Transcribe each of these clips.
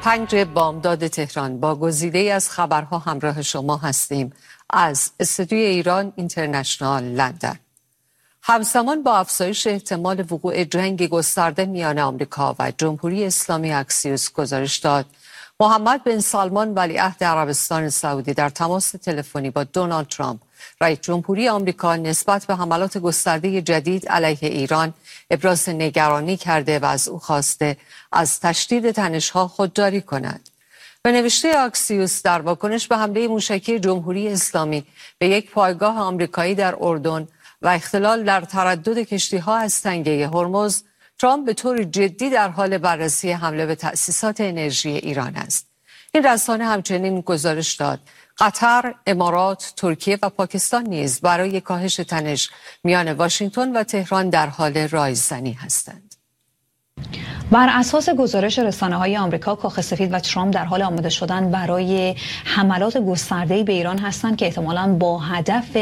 5 بامداد تهران با گزیده‌ای از خبرها همراه شما هستیم از استودیوی ایران اینترنشنال لندن. همزمان با افزایش احتمال وقوع جنگ گسترده میان آمریکا و جمهوری اسلامی اکسیوس گزارش داد محمد بن سلمان ولیعهد عربستان سعودی در تماس تلفنی با دونالد ترامپ رئیس جمهوری آمریکا نسبت به حملات گسترده جدید علیه ایران ابراز نگرانی کرده و از او خواسته از تشدید تنش‌ها خودداری کند. به نوشته اکسیوس در واکنش به حمله موشکی جمهوری اسلامی به یک پایگاه آمریکایی در اردن و اختلال در تردد کشتی‌ها از تنگه هرمز، ترامپ به طور جدی در حال بررسی حمله به تأسیسات انرژی ایران است. این رسانه همچنین گزارش داد قطر، امارات، ترکیه و پاکستان نیز برای کاهش تنش میان واشنگتن و تهران در حال رایزنی هستند. بر اساس گزارش رسانه‌های آمریکا، کاخ سفید و ترامپ در حال آماده شدن برای حملات گسترده‌ای به ایران هستند که احتمالاً با هدف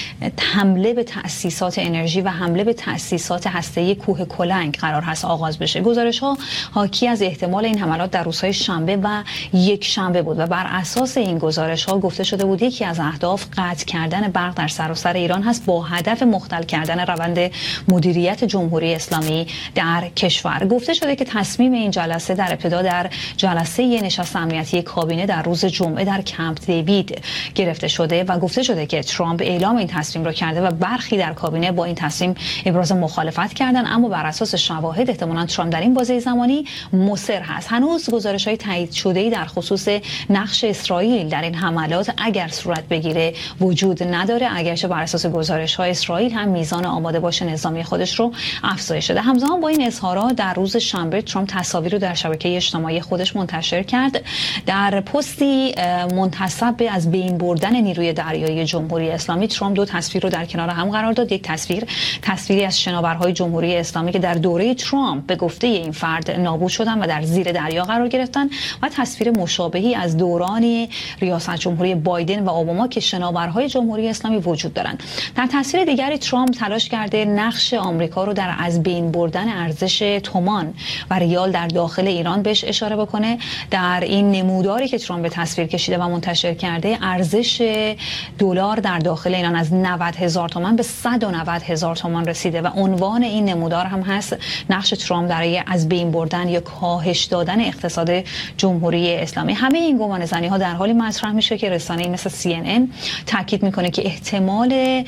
حمله به تأسیسات انرژی و حمله به تأسیسات هسته‌ای کوه کلنگ قرار هست آغاز بشه. گزارش‌ها حاکی از احتمال این حملات در روزهای شنبه و یک شنبه بود و بر اساس این گزارش‌ها گفته شده بود یکی از اهداف قطع کردن برق در سراسر ایران هست با هدف مختل کردن روند مدیریت جمهوری اسلامی در کشور. گفته شده که تصمیم این جلسه در ابتدا در جلسه نشست امنیتی کابینه در روز جمعه در کمپ دیوید گرفته شده و گفته شده که ترامپ اعلام این تصمیم را کرده و برخی در کابینه با این تصمیم ابراز مخالفت کردن، اما بر اساس شواهد احتمالاً ترامپ در این بازه زمانی مصر هست. هنوز گزارش‌های تایید شده‌ای در خصوص نقش اسرائیل در این حملات اگر صورت بگیره وجود نداره، اگرچه بر اساس گزارش‌های اسرائیل هم میزان آماده باش نظامی خودش رو افزایش داده. همزمان با این اظهارات در روز شنبه ترامپ تصاویر رو در شبکه اجتماعی خودش منتشر کرد. در پستی منتسب به از بین بردن نیروی دریایی جمهوری اسلامی، ترامپ دو تصویر رو در کنار هم قرار داد. یک تصویری از شناورهای جمهوری اسلامی که در دوره ترامپ به گفته این فرد نابود شدن و در زیر دریا قرار گرفتن و تصویر مشابهی از دوران ریاست جمهوری بایدن و اوباما که شناورهای جمهوری اسلامی وجود دارند. در تصویر دیگری ترامپ تلاش کرده نقش آمریکا رو در از بین بردن ارزش تومان و ریال در داخل ایران بهش اشاره بکنه. در این نموداری که ترامپ به تصویر کشیده و منتشر کرده، ارزش دلار در داخل ایران از 90,000 تومان به 190,000 تومان رسیده و عنوان این نمودار هم هست نقش ترامپ برای از بین بردن یا کاهش دادن اقتصاد جمهوری اسلامی. همه این گمانه‌زنی ها در حالی مطرح میشه که رسانه‌ای مثل CNN تاکید میکنه که احتمال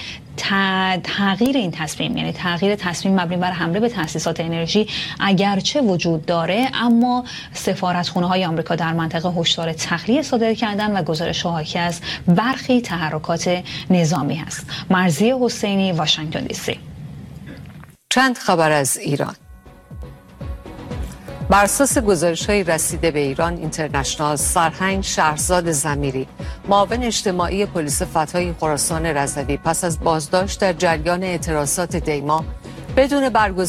تغییر این تصمیم، یعنی تغییر تصمیم مبنی بر حمله به تأسیسات انرژی اگرچه وجود داره، اما سفارتخونه‌های آمریکا در منطقه هشدار تخلیه صادر کردن و گزارش حاکی از برخی تحرکات نظامی هست. مرضیه حسینی، واشنگتن دی سی. چند خبر از ایران. بر اساس گزارش‌های رسیده به ایران اینترنشنال، سرهنگ شهرزاد ضمیری، معاون اجتماعی پلیس فتح‌های خراسان رضوی، پس از بازداشت در جریان اعتراضات دیما بدون برگزاری